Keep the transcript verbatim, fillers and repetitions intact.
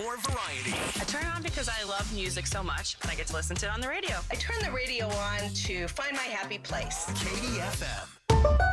more variety. I turn it on because I love music so much, and I get to listen to it on the radio. I turn the radio on to find my happy place. K D F M.